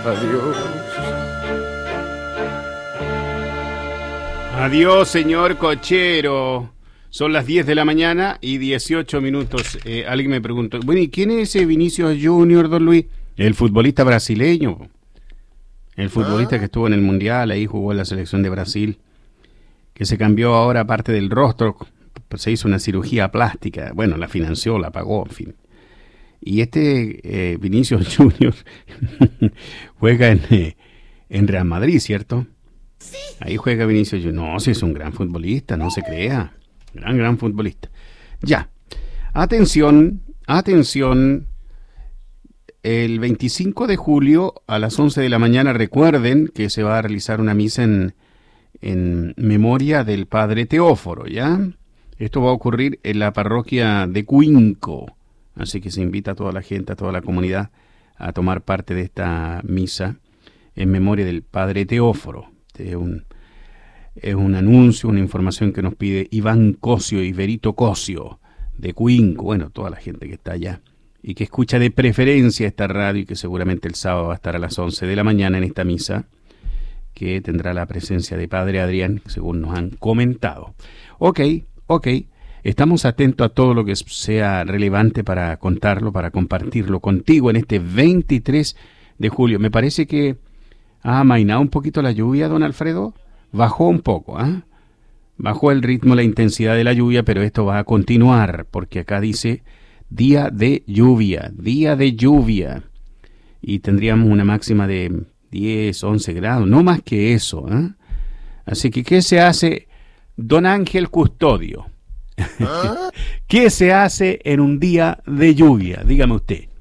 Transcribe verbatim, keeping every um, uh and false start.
Adiós. Adiós, señor cochero. Son las diez de la mañana y dieciocho minutos. Eh, alguien me preguntó, bueno, ¿y quién es ese Vinicius Junior, don Luis? El futbolista brasileño. El futbolista ah. que estuvo en el Mundial, ahí jugó en la selección de Brasil, que se cambió ahora parte del rostro, se hizo una cirugía plástica, bueno, la financió, la pagó, en fin. Y este eh, Vinicius Junior juega en, eh, en Real Madrid, ¿cierto? Sí. Ahí juega Vinicius Junior. No, si es un gran futbolista, no se crea. Gran, gran futbolista. Ya. Atención, atención. El veinticinco de julio a las once de la mañana, recuerden que se va a realizar una misa en, en memoria del padre Teóforo, ¿ya? Esto va a ocurrir en la parroquia de Cuinco. Así que se invita a toda la gente, a toda la comunidad, a tomar parte de esta misa en memoria del padre Teóforo. Este es un, es un anuncio, una información que nos pide Iván Cosio y Berito Cosio de Cuinco. Bueno, toda la gente que está allá y que escucha de preferencia esta radio y que seguramente el sábado va a estar a las once de la mañana en esta misa, que tendrá la presencia de padre Adrián, según nos han comentado. Ok, ok. Estamos atentos a todo lo que sea relevante para contarlo, para compartirlo contigo en este veintitrés de julio. Me parece que ha amainado un poquito la lluvia, don Alfredo. Bajó un poco, ¿ah? ¿eh? Bajó el ritmo, la intensidad de la lluvia, pero esto va a continuar, porque acá dice día de lluvia, día de lluvia. Y tendríamos una máxima de diez, once grados, no más que eso, ¿eh? Así que, ¿qué se hace, don Ángel Custodio? ¿Ah? ¿Qué se hace en un día de lluvia? Dígame usted.